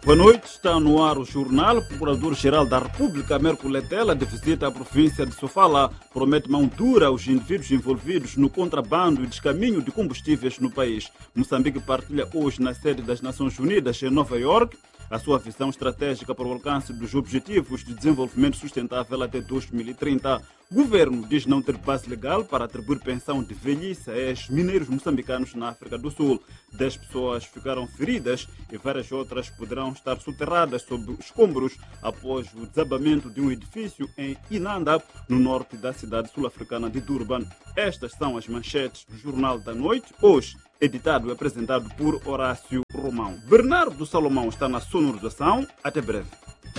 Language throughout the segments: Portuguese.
Boa noite, está no ar o jornal. O Procurador-Geral da República, Américo Letela, de visita à província de Sofala, promete mão dura aos indivíduos envolvidos no contrabando e descaminho de combustíveis no país. Moçambique partilha hoje na sede das Nações Unidas em Nova Iorque a sua visão estratégica para o alcance dos Objetivos de Desenvolvimento Sustentável até 2030. O governo diz não ter base legal para atribuir pensão de velhice a ex-mineiros moçambicanos na África do Sul. 10 pessoas ficaram feridas e várias outras poderão estar soterradas sob escombros após o desabamento de um edifício em Inanda, no norte da cidade sul-africana de Durban. Estas são as manchetes do Jornal da Noite, hoje editado e apresentado por Horácio Romão. Bernardo Salomão está na sonorização. Até breve.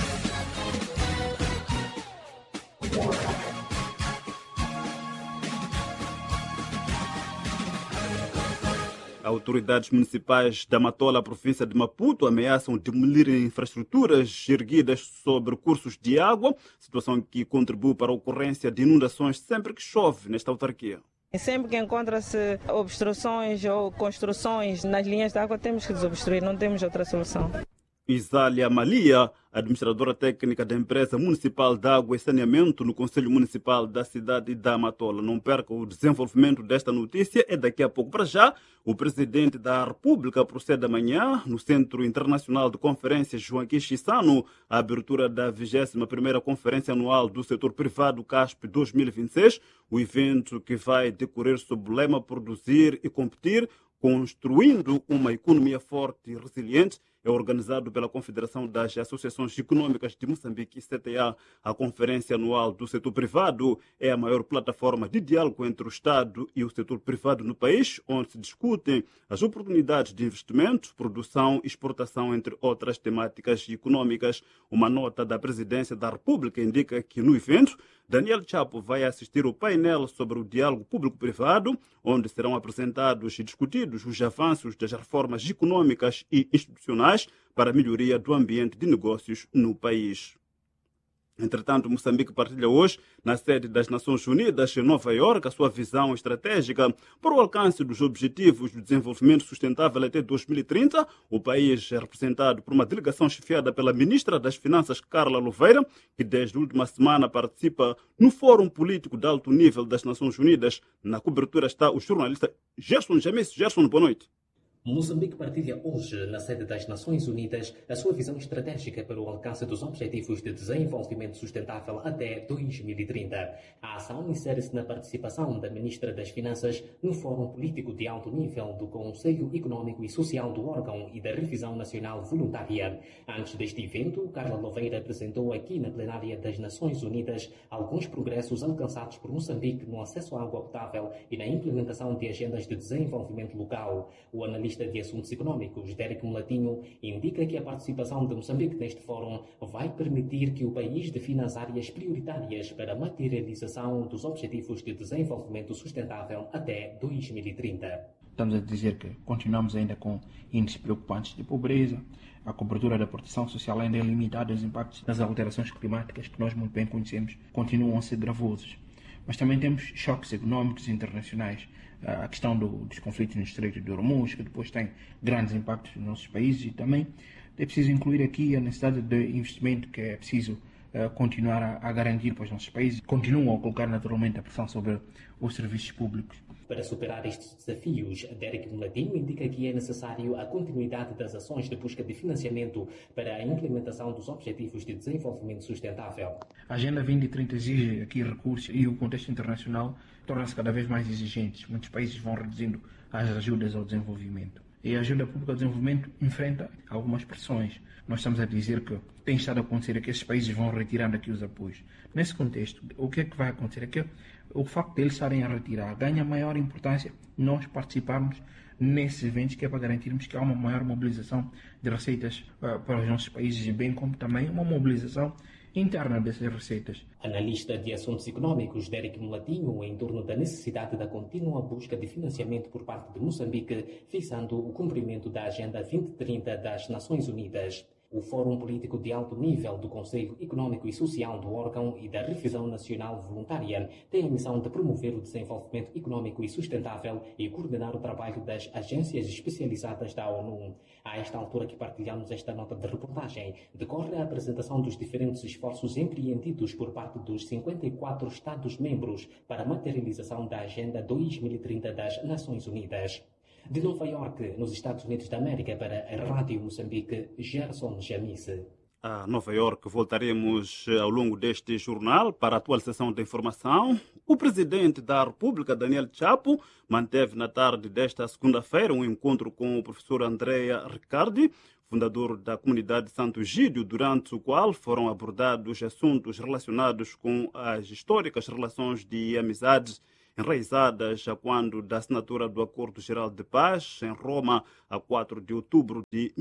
Autoridades municipais da Matola, província de Maputo, ameaçam demolir infraestruturas erguidas sobre cursos de água, situação que contribui para a ocorrência de inundações sempre que chove nesta autarquia. Sempre que encontra-se obstruções ou construções nas linhas de água, temos que desobstruir, não temos outra solução. Isália Malia, administradora técnica da empresa municipal de água e saneamento no Conselho Municipal da cidade da Matola. Não perca o desenvolvimento desta notícia, é daqui a pouco. Para já, o presidente da República procede amanhã no Centro Internacional de Conferências Joaquim Chissano a abertura da 21ª Conferência Anual do Setor Privado CASP 2026, o evento que vai decorrer sob o lema Produzir e Competir, construindo uma economia forte e resiliente. É organizado pela Confederação das Associações Econômicas de Moçambique, CTA. A Conferência Anual do Setor Privado é a maior plataforma de diálogo entre o Estado e o setor privado no país, onde se discutem as oportunidades de investimento, produção e exportação, entre outras temáticas econômicas. Uma nota da Presidência da República indica que no evento, Daniel Chapo vai assistir ao painel sobre o diálogo público-privado, onde serão apresentados e discutidos os avanços das reformas econômicas e institucionais para a melhoria do ambiente de negócios no país. Entretanto, Moçambique partilha hoje, na sede das Nações Unidas, em Nova Iorque, a sua visão estratégica para o alcance dos Objetivos de Desenvolvimento Sustentável até 2030. O país é representado por uma delegação chefiada pela Ministra das Finanças, Carla Louveira, que desde a última semana participa no Fórum Político de Alto Nível das Nações Unidas. Na cobertura está o jornalista Gerson James. Gerson, boa noite. Moçambique partilha hoje, na sede das Nações Unidas, a sua visão estratégica para o alcance dos Objetivos de Desenvolvimento Sustentável até 2030. A ação insere-se na participação da Ministra das Finanças no Fórum Político de Alto Nível do Conselho Econômico e Social do órgão e da Revisão Nacional Voluntária. Antes deste evento, Carla Louveira apresentou aqui na plenária das Nações Unidas alguns progressos alcançados por Moçambique no acesso à água potável e na implementação de agendas de desenvolvimento local. O analista de Assuntos Econômicos, Dérico Mulatinho, indica que a participação de Moçambique neste fórum vai permitir que o país defina as áreas prioritárias para a materialização dos Objetivos de Desenvolvimento Sustentável até 2030. Estamos a dizer que continuamos ainda com índices preocupantes de pobreza, a cobertura da proteção social ainda é limitada, os impactos das alterações climáticas, que nós muito bem conhecemos, continuam a ser gravosos. Mas também temos choques econômicos internacionais, a questão dos conflitos no Estreito de Hormuz, que depois tem grandes impactos nos nossos países, e também é preciso incluir aqui a necessidade de investimento que é preciso continuar a garantir para os nossos países, continuam a colocar naturalmente a pressão sobre os serviços públicos. Para superar estes desafios, Dérico Mulatinho indica que é necessário a continuidade das ações de busca de financiamento para a implementação dos Objetivos de Desenvolvimento Sustentável. A Agenda 2030 exige aqui recursos e o contexto internacional torna-se cada vez mais exigente. Muitos países vão reduzindo as ajudas ao desenvolvimento. E a ajuda pública ao desenvolvimento enfrenta algumas pressões. Nós estamos a dizer que tem estado a acontecer é que esses países vão retirando aqui os apoios. Nesse contexto, o que é que vai acontecer? É que o facto de eles estarem a retirar ganha maior importância nós participarmos nesses eventos, que é para garantirmos que há uma maior mobilização de receitas para os nossos países, bem como também uma mobilização interna dessas receitas. Analista de Assuntos Econômicos, Dérico Mulatinho, em torno da necessidade da contínua busca de financiamento por parte de Moçambique, visando o cumprimento da Agenda 2030 das Nações Unidas. O Fórum Político de Alto Nível do Conselho Econômico e Social do órgão e da Revisão Nacional Voluntária tem a missão de promover o desenvolvimento econômico e sustentável e coordenar o trabalho das agências especializadas da ONU. A esta altura que partilhamos esta nota de reportagem, decorre a apresentação dos diferentes esforços empreendidos por parte dos 54 Estados-membros para a materialização da Agenda 2030 das Nações Unidas. De Nova York, nos Estados Unidos da América, para a Rádio Moçambique, Gerson Jamice. A Nova York voltaremos ao longo deste jornal para a atualização da informação. O presidente da República, Daniel Chapo, manteve na tarde desta segunda-feira um encontro com o professor Andrea Riccardi, fundador da comunidade Santo Egídio, durante o qual foram abordados assuntos relacionados com as históricas relações de amizades enraizadas a quando da assinatura do Acordo Geral de Paz em Roma a 4 de outubro de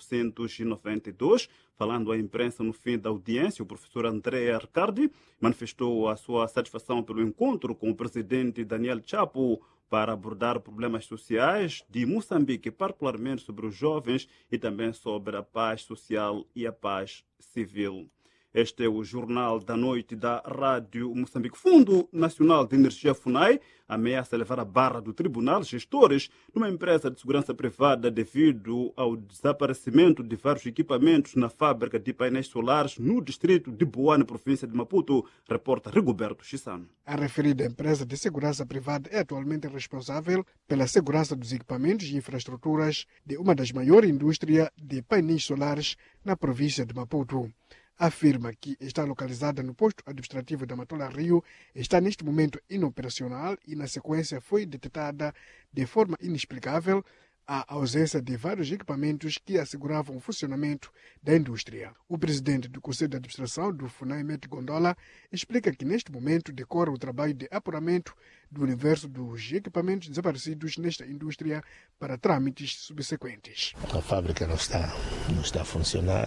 1992. Falando à imprensa no fim da audiência, o professor Andrea Riccardi manifestou a sua satisfação pelo encontro com o presidente Daniel Chapo para abordar problemas sociais de Moçambique, particularmente sobre os jovens e também sobre a paz social e a paz civil. Este é o Jornal da Noite da Rádio Moçambique. Fundo Nacional de Energia FUNAI ameaça levar a barra do tribunal gestores de uma empresa de segurança privada devido ao desaparecimento de vários equipamentos na fábrica de painéis solares no distrito de Boa, na província de Maputo, reporta Rigoberto Chissano. A referida empresa de segurança privada é atualmente responsável pela segurança dos equipamentos e infraestruturas de uma das maiores indústrias de painéis solares na província de Maputo. A firma, que está localizada no posto administrativo da Matola Rio, está neste momento inoperacional e, na sequência, foi detectada de forma inexplicável a ausência de vários equipamentos que asseguravam o funcionamento da indústria. O presidente do Conselho de Administração do FUNAI, Mete Gondola, explica que neste momento decorre o trabalho de apuramento do universo dos equipamentos desaparecidos nesta indústria para trâmites subsequentes. A fábrica não está a funcionar,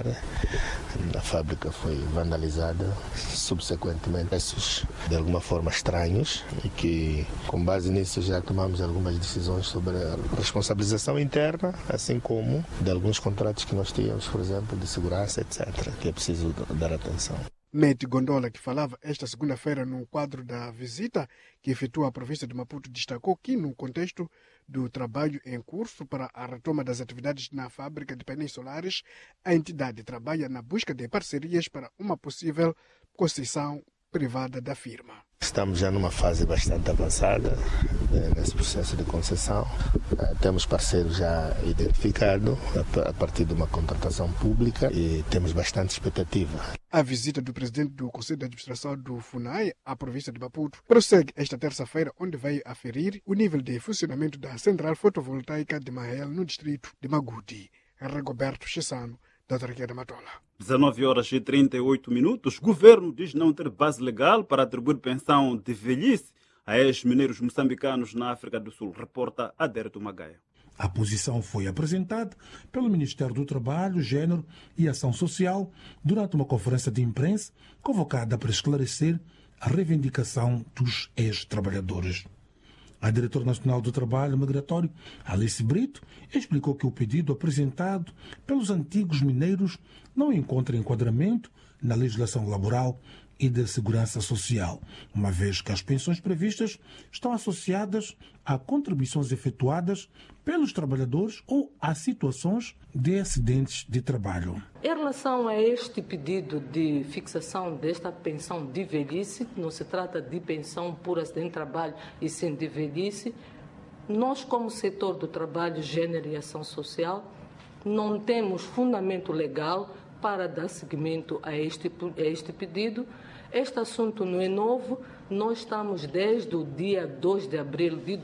a fábrica foi vandalizada, subsequentemente preços de alguma forma estranhos e que, com base nisso, já tomamos algumas decisões sobre a responsabilização interna, assim como de alguns contratos que nós tínhamos, por exemplo, de segurança, etc., que é preciso dar atenção. Mete Gondola, que falava esta segunda-feira no quadro da visita que efetuou a província de Maputo, destacou que, no contexto do trabalho em curso para a retoma das atividades na fábrica de painéis solares, a entidade trabalha na busca de parcerias para uma possível concessão privada da firma. Estamos já numa fase bastante avançada nesse processo de concessão. Temos parceiros já identificados a partir de uma contratação pública e temos bastante expectativa. A visita do presidente do Conselho de Administração do FUNAI à província de Maputo prossegue esta terça-feira, onde vai aferir o nível de funcionamento da central fotovoltaica de Mahel, no distrito de Magudi. Rigoberto Chissano, da Autarquia da Matola. 19 horas e 38 minutos. Governo diz não ter base legal para atribuir pensão de velhice a ex-mineiros moçambicanos na África do Sul, reporta Adérito Magaia. A posição foi apresentada pelo Ministério do Trabalho, Gênero e Ação Social durante uma conferência de imprensa convocada para esclarecer a reivindicação dos ex-trabalhadores. A diretora nacional do Trabalho Migratório, Alice Brito, explicou que o pedido apresentado pelos antigos mineiros não encontra enquadramento na legislação laboral e da segurança social, uma vez que as pensões previstas estão associadas a contribuições efetuadas pelos trabalhadores ou a situações de acidentes de trabalho. Em relação a este pedido de fixação desta pensão de velhice, não se trata de pensão por acidente de trabalho e sim de velhice, nós, como setor do trabalho, gênero e ação social, não temos fundamento legal para dar seguimento a este pedido. Este assunto não é novo, nós estamos desde o dia 2 de abril de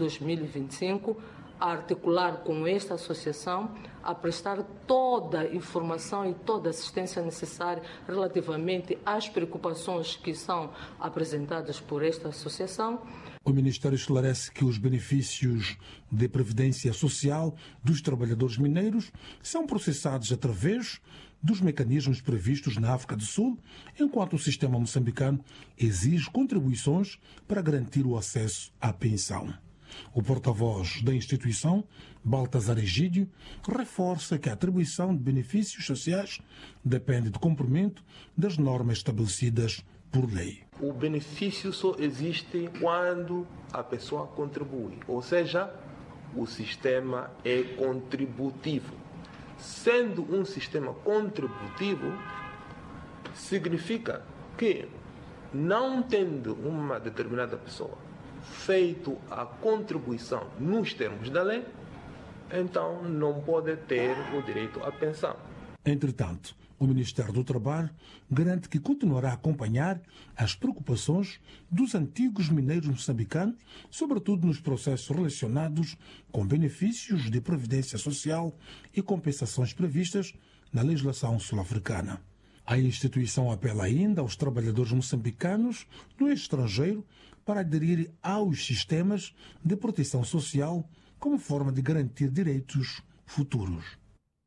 2025 a articular com esta associação, a prestar toda a informação e toda a assistência necessária relativamente às preocupações que são apresentadas por esta associação. O Ministério esclarece que os benefícios de previdência social dos trabalhadores mineiros são processados através dos mecanismos previstos na África do Sul, enquanto o sistema moçambicano exige contribuições para garantir o acesso à pensão. O porta-voz da instituição, Baltazar Egídio, reforça que a atribuição de benefícios sociais depende do cumprimento das normas estabelecidas por lei. O benefício só existe quando a pessoa contribui, ou seja, o sistema é contributivo. Sendo um sistema contributivo, significa que, não tendo uma determinada pessoa feito a contribuição nos termos da lei, então não pode ter o direito à pensão. Entretanto, o Ministério do Trabalho garante que continuará a acompanhar as preocupações dos antigos mineiros moçambicanos, sobretudo nos processos relacionados com benefícios de previdência social e compensações previstas na legislação sul-africana. A instituição apela ainda aos trabalhadores moçambicanos no estrangeiro para aderir aos sistemas de proteção social como forma de garantir direitos futuros.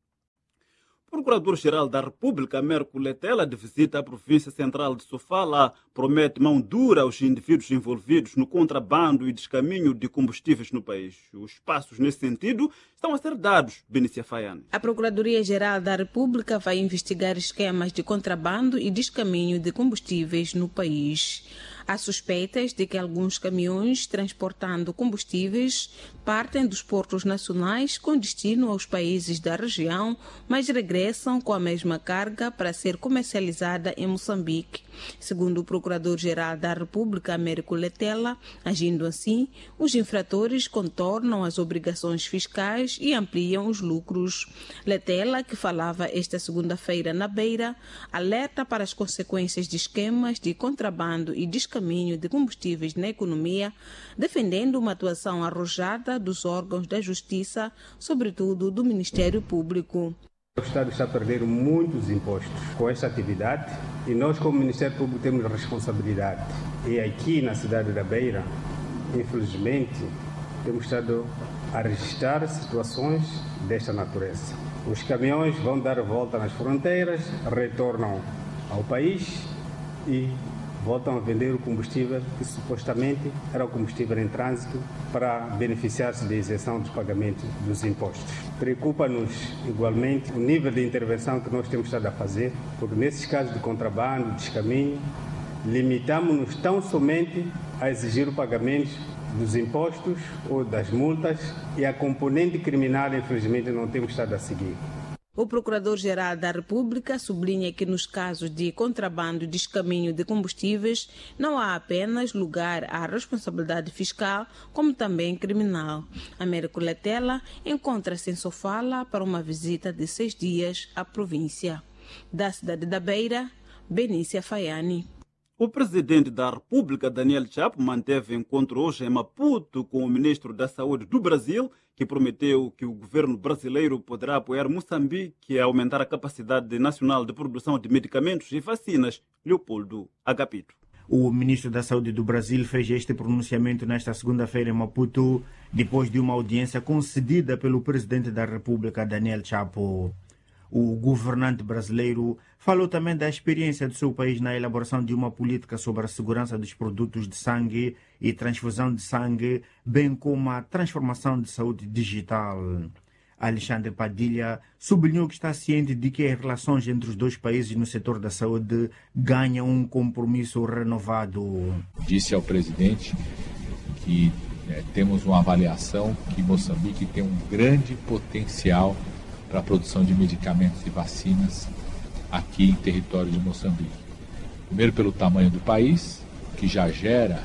O Procurador-Geral da República, Américo Letela, de visita à província central de Sofala, promete mão dura aos indivíduos envolvidos no contrabando e descaminho de combustíveis no país. Os passos nesse sentido estão a ser dados, Benícia Faiane. A Procuradoria-Geral da República vai investigar esquemas de contrabando e descaminho de combustíveis no país. Há suspeitas de que alguns caminhões transportando combustíveis partem dos portos nacionais com destino aos países da região, mas regressam com a mesma carga para ser comercializada em Moçambique. Segundo o Procurador-Geral da República, Américo Letela, agindo assim, os infratores contornam as obrigações fiscais e ampliam os lucros. Letela, que falava esta segunda-feira na Beira, alerta para as consequências de esquemas de contrabando e descaminho de combustíveis na economia, defendendo uma atuação arrojada dos órgãos da Justiça, sobretudo do Ministério Público. O Estado está a perder muitos impostos com esta atividade e nós, como Ministério Público, temos responsabilidade. E aqui na cidade da Beira, infelizmente, temos estado a registrar situações desta natureza. Os caminhões vão dar a volta nas fronteiras, retornam ao país e voltam a vender o combustível que supostamente era o combustível em trânsito para beneficiar-se da isenção dos pagamentos dos impostos. Preocupa-nos igualmente o nível de intervenção que nós temos estado a fazer, porque nesses casos de contrabando, descaminho, limitamos-nos tão somente a exigir o pagamento dos impostos ou das multas e a componente criminal, infelizmente, não temos estado a seguir. O Procurador-Geral da República sublinha que nos casos de contrabando e descaminho de combustíveis não há apenas lugar à responsabilidade fiscal, como também criminal. Américo Letela encontra-se em Sofala para uma visita de 6 dias à província. Da cidade da Beira, Benícia Faiane. O presidente da República, Daniel Chapo, manteve encontro hoje em Maputo com o ministro da Saúde do Brasil, que prometeu que o governo brasileiro poderá apoiar Moçambique a aumentar a capacidade nacional de produção de medicamentos e vacinas. Leopoldo Agapito. O ministro da Saúde do Brasil fez este pronunciamento nesta segunda-feira em Maputo, depois de uma audiência concedida pelo presidente da República, Daniel Chapo. O governante brasileiro falou também da experiência do seu país na elaboração de uma política sobre a segurança dos produtos de sangue e transfusão de sangue, bem como a transformação de saúde digital. Alexandre Padilha sublinhou que está ciente de que as relações entre os dois países no setor da saúde ganham um compromisso renovado. Disse ao presidente que temos uma avaliação que Moçambique tem um grande potencial para a produção de medicamentos e vacinas aqui em território de Moçambique. Primeiro pelo tamanho do país, que já gera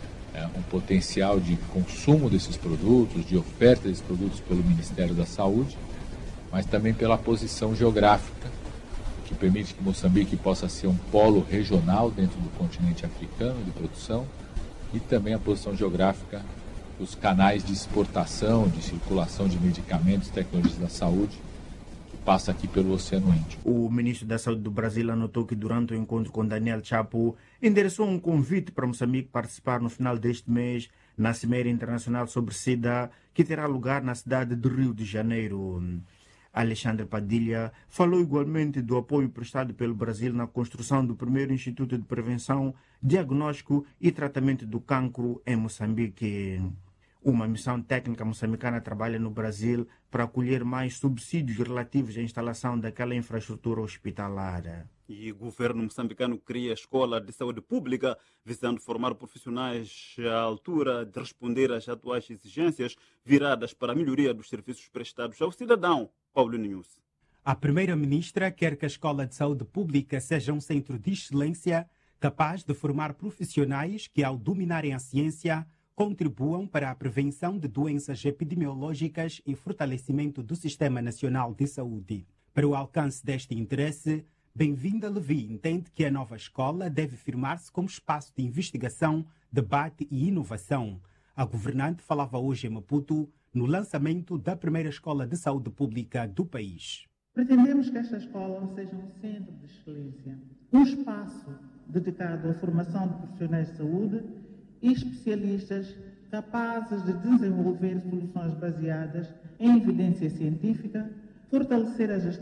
um potencial de consumo desses produtos, de oferta desses produtos pelo Ministério da Saúde, mas também pela posição geográfica, que permite que Moçambique possa ser um polo regional dentro do continente africano de produção, e também a posição geográfica dos canais de exportação, de circulação de medicamentos e tecnologias da saúde, passa aqui pelo Oceano Índico. O ministro da Saúde do Brasil anotou que durante o encontro com Daniel Chapo endereçou um convite para Moçambique participar no final deste mês na Cimeira Internacional sobre SIDA, que terá lugar na cidade de Rio de Janeiro. Alexandre Padilha falou igualmente do apoio prestado pelo Brasil na construção do primeiro Instituto de Prevenção, Diagnóstico e Tratamento do Cancro em Moçambique. Uma missão técnica moçambicana trabalha no Brasil para acolher mais subsídios relativos à instalação daquela infraestrutura hospitalar. E o governo moçambicano cria a Escola de Saúde Pública, visando formar profissionais à altura de responder às atuais exigências viradas para a melhoria dos serviços prestados ao cidadão. Paulo Nunes. A primeira-ministra quer que a Escola de Saúde Pública seja um centro de excelência capaz de formar profissionais que, ao dominarem a ciência, contribuam para a prevenção de doenças epidemiológicas e fortalecimento do Sistema Nacional de Saúde. Para o alcance deste interesse, Bem-vinda Levi entende que a nova escola deve firmar-se como espaço de investigação, debate e inovação. A governante falava hoje em Maputo no lançamento da primeira escola de saúde pública do país. Pretendemos que esta escola seja um centro de excelência, um espaço dedicado à formação de profissionais de saúde e especialistas capazes de desenvolver soluções baseadas em evidência científica, fortalecer a gestão